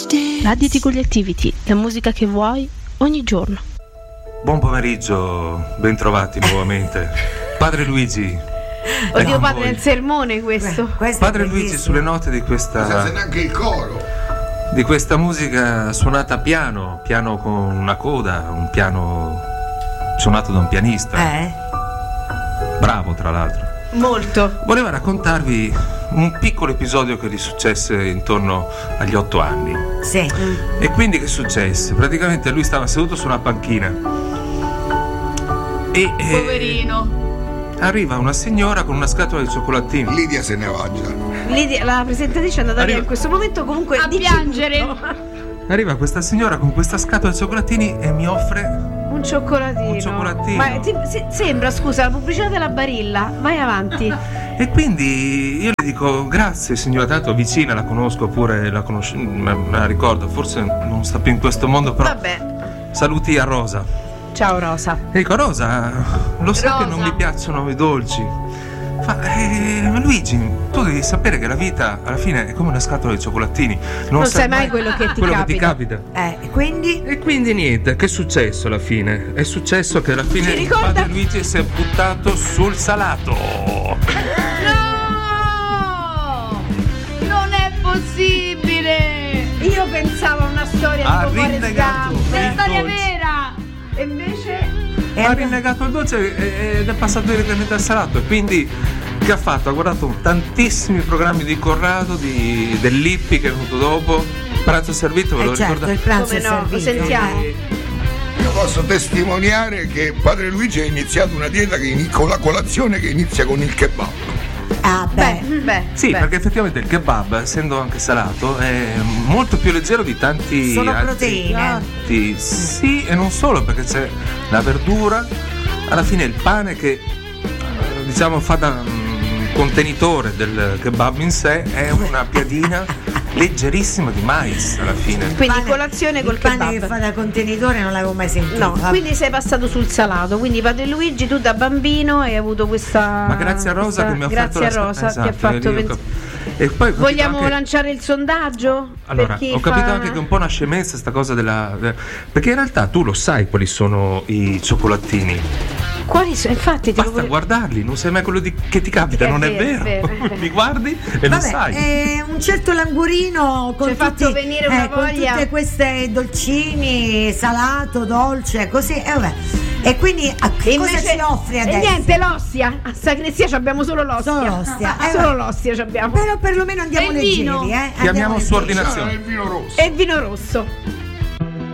Radio Ticoli Activity, la musica che vuoi ogni giorno. Buon pomeriggio, bentrovati nuovamente. Padre Luigi. Oddio, padre, è il sermone questo. Padre Luigi, sulle note di questa. Non sa neanche il coro. Di questa musica suonata a piano con una coda, un piano suonato da un pianista. Bravo, tra l'altro. Molto. Voleva raccontarvi un piccolo episodio che gli successe intorno agli 8 anni. Sì. E quindi che successe? Praticamente lui stava seduto su una panchina e poverino. Arriva una signora con una scatola di cioccolatini. Lidia se ne va già. Lidia, la presentatrice è andata via in questo momento comunque a piangere. Arriva questa signora con questa scatola di cioccolatini e mi offre un cioccolatino. Un cioccolatino. Ma sembra, scusa, la pubblicità della Barilla. Vai avanti. E quindi io le dico grazie signora, tanto vicina, la conosco pure, me la ricordo, forse non sta più in questo mondo, però vabbè. Saluti a Rosa. Ciao Rosa. E dico Rosa, lo sai che non mi piacciono i dolci? Ma Luigi, tu devi sapere che la vita alla fine è come una scatola di cioccolatini. Non sai mai quello che ti capita. E quindi? E quindi niente, che è successo alla fine? È successo che alla fine il padre Luigi si è buttato sul salato. No! Non è possibile! Io pensavo a una storia di una storia vera! E invece ha rinnegato il dolce ed è passato direttamente al salato. E quindi che ha fatto? Ha guardato tantissimi programmi di Corrado, dell'Ippi che è venuto dopo. Pranzo servito, ve lo ricordate? Il pranzo come no, lo sentiamo. Io posso testimoniare che padre Luigi ha iniziato una dieta con la colazione che inizia con il kebab. Sì, perché effettivamente il kebab, essendo anche salato, è molto più leggero di tanti sono altri proteine. piatti. Sì, e non solo, perché c'è la verdura, alla fine il pane che diciamo fa da contenitore del kebab in sé, è una piadina leggerissima di mais alla fine. Quindi colazione col kebab. Il pane che fa da contenitore non l'avevo mai sentito. No, quindi sei passato sul salato. Quindi padre Luigi, tu da bambino hai avuto questa. Ma grazie a Rosa che mi ha offerto grazie a Rosa che ha fatto e poi vogliamo anche lanciare il sondaggio? Allora, ho capito anche che è un po' una scemenza sta cosa perché in realtà tu lo sai quali sono i cioccolatini. Quali sono? Infatti basta guardarli, non sai mai quello che ti capita, non è vero. Mi guardi e lo sai. Un certo languorino con fatto venire una con voglia. tutte queste dolcini, salato, dolce, così, e quindi cosa ci offri adesso? E niente, l'ostia. A Sacrestia abbiamo solo l'ostia. Solo l'ostia abbiamo. Però perlomeno andiamo leggeri, Chiamiamo su ordinazione. Il vino rosso. E il vino rosso.